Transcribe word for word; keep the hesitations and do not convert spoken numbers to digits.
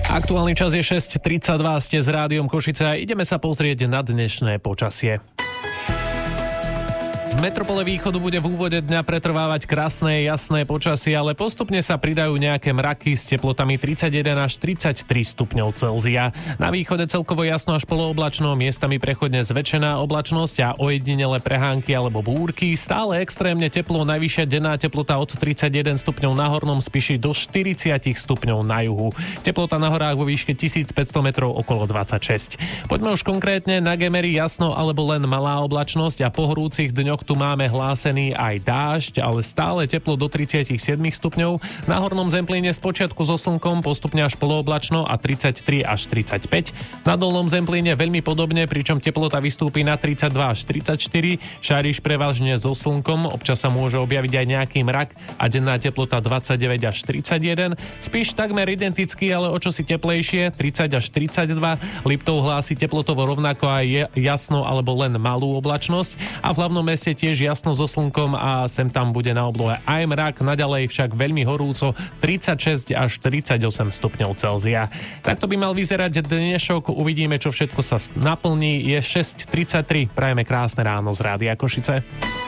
Aktuálny čas je šesť tridsaťdva, ste s Rádiom Košice a ideme sa pozrieť na dnešné počasie. V metropole východu bude v úvode dňa pretrvávať krásne, jasné počasie, ale postupne sa pridajú nejaké mraky s teplotami tridsaťjeden až tridsaťtri stupňov Celzia. Na východe celkovo jasno až polooblačno, miestami prechodne zväčšená oblačnosť a ojedinele prehánky alebo búrky. Stále extrémne teplo, najvyššia denná teplota od tridsaťjeden stupňov na Hornom Spiši do štyridsať stupňov na juhu. Teplota na horách vo výške tisícpäťsto metrov okolo dvadsaťšesť. Poďme už konkrétne na Gemery, jasno alebo len malá oblačnosť a po horúcich dňoch tu máme hlásený aj dážď, ale stále teplo do tridsaťsedem stupňov. Na Hornom Zemplíne spočiatku so slnkom, postupne až polooblačno a tridsaťtri až tridsaťpäť. Na Dolnom Zemplíne veľmi podobne, pričom teplota vystúpi na tridsaťdva až tridsaťštyri. Šáriš prevažne so slnkom, občas sa môže objaviť aj nejaký mrak a denná teplota dvadsaťdeväť až tridsaťjeden. Spiš takmer identický, ale o čosi teplejšie, tridsať až tridsaťdva. Liptov hlási teplotovo rovnako aj jasno alebo len malú oblačnosť a v hlavnom meste tiež jasno so slnkom a sem tam bude na oblohe aj mrak, naďalej však veľmi horúco, tridsaťšesť až tridsaťosem stupňov Celzia. Takto by mal vyzerať dnešok, uvidíme, čo všetko sa naplní. Je šesť tridsaťtri, prajeme krásne ráno z Rádia Košice.